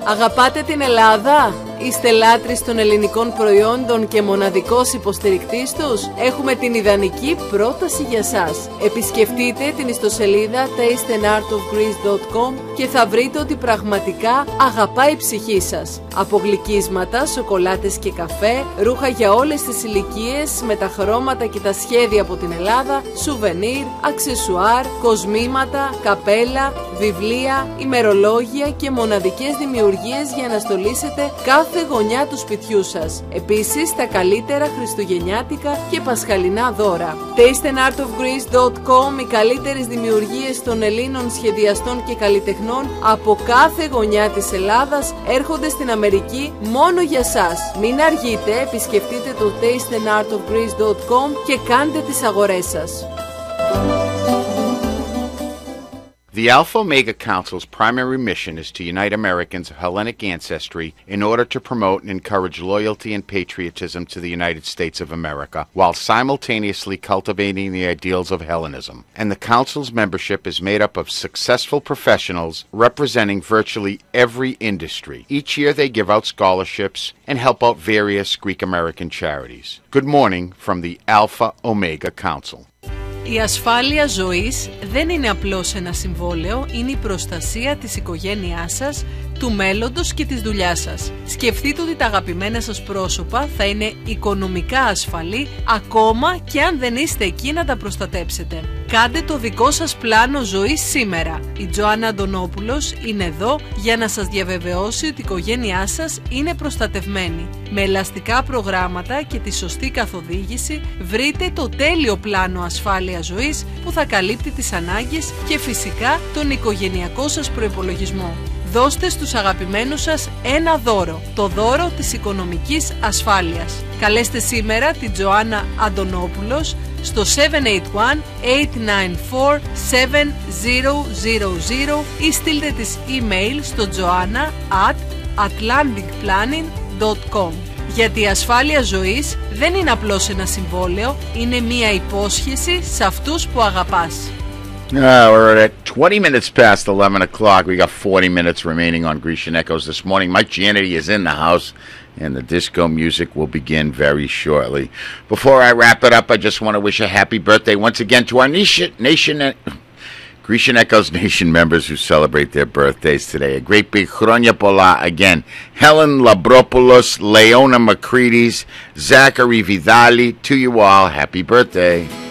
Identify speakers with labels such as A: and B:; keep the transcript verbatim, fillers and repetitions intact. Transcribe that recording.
A: Αγαπάτε την Ελλάδα? Είστε λάτρεις των ελληνικών προϊόντων και μοναδικός υποστηρικτής τους? Έχουμε την ιδανική πρόταση για σας. Επισκεφτείτε την ιστοσελίδα taste and art of greece dot com και θα βρείτε ότι πραγματικά αγαπάει η ψυχή σας. Από γλυκίσματα, σοκολάτες και καφέ, ρούχα για όλες τις ηλικίες με τα χρώματα και τα σχέδια από την Ελλάδα, σουβενίρ, αξεσουάρ, κοσμήματα, καπέλα, βιβλία, ημερολόγια και μοναδικές δημιουργίες για να στολίσετε κάθε γωνιά του σπιτιού σας. Επίσης, τα καλύτερα χριστουγεννιάτικα και πασχαλινά δώρα. taste and art of greece dot com, οι καλύτερες δημιουργίες των Ελλήνων σχεδιαστών και καλλιτεχνών από κάθε γωνιά της Ελλάδας έρχονται στην Αμερική μόνο για σας. Μην αργείτε, επισκεφτείτε το taste and art of greece dot com και κάντε τις αγορές σας.
B: The Alpha Omega Council's primary mission is to unite Americans of Hellenic ancestry in order to promote and encourage loyalty and patriotism to the United States of America, while simultaneously cultivating the ideals of Hellenism. And the Council's membership is made up of successful professionals representing virtually every industry. Each year they give out scholarships and help out various Greek American charities. Good morning from the Alpha Omega Council.
A: Η ασφάλεια ζωής δεν είναι απλώς ένα συμβόλαιο, είναι η προστασία της οικογένειάς σας, του μέλλοντος και της δουλειάς σας. Σκεφτείτε ότι τα αγαπημένα σας πρόσωπα θα είναι οικονομικά ασφαλή ακόμα και αν δεν είστε εκεί να τα προστατέψετε. Κάντε το δικό σας πλάνο ζωής σήμερα. Η Τζοάννα Αντωνόπουλος είναι εδώ για να σας διαβεβαιώσει ότι η οικογένειά σας είναι προστατευμένη. Με ελαστικά προγράμματα και τη σωστή καθοδήγηση βρείτε το τέλειο πλάνο ασφάλειας ζωής που θα καλύπτει τις ανάγκες και φυσικά τον οικογενειακό σας προϋπολογισμό. Δώστε στους αγαπημένους σας ένα δώρο, το δώρο της οικονομικής ασφάλειας. Καλέστε σήμερα την Τζοάννα Αντωνόπουλος στο seven eight one eight nine four seven zero zero zero ή στείλτε της email στο joanna at atlantic planning dot com. Γιατί η ασφάλεια ζωής δεν είναι απλώς ένα συμβόλαιο, είναι μία υπόσχεση σε αυτούς που αγαπάς.
B: Uh, we're at twenty minutes past eleven o'clock. We got forty minutes remaining on Grecian Echoes this morning. Mike Giannity is in the house, and the disco music will begin very shortly. Before I wrap it up, I just want to wish a happy birthday once again to our nation, nation Grecian Echoes Nation members who celebrate their birthdays today. A great big chronia pola again. Helen Labropoulos, Leona Makridis, Zachary Vidali, to you all, happy birthday.